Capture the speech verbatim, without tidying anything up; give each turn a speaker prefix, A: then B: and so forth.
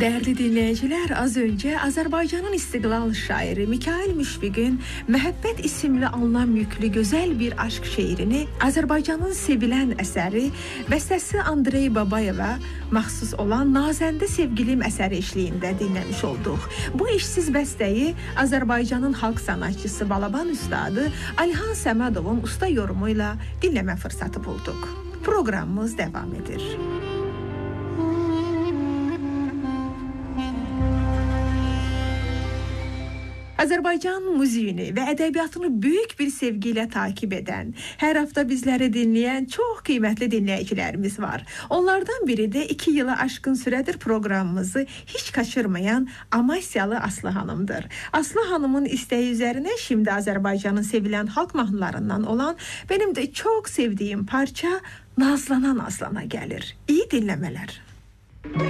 A: Değerli dinleyiciler, az önce Azerbaycan'ın istiqlal şairi Mikayıl Müşfiqin Məhəbbət isimli anlam yüklü güzel bir aşk şeirini Azerbaycan'ın sevilen əsəri bəstəsi Andrey Babayeva məxsus olan Nazəndə Sevgilim əsəri eşliğində dinləmiş olduq. Bu eşsiz bəstəyi Azerbaycan'ın halk sanatçısı Balaban Üstadı Alihan Səmədovun usta yorumuyla dinləmə fırsatı bulduk. Programımız devam edir. Azerbaycan müziğini ve edebiyatını büyük bir sevgiyle takip eden, her hafta bizleri dinleyen çok kıymetli dinleyicilerimiz var. Onlardan biri de iki yılı aşkın süredir programımızı hiç kaçırmayan Amasyalı Aslı Hanım'dır. Aslı Hanım'ın isteği üzerine şimdi Azerbaycan'ın sevilen halk mahnılarından olan benim de çok sevdiğim parça Nazlana Nazlana gelir. İyi dinlemeler.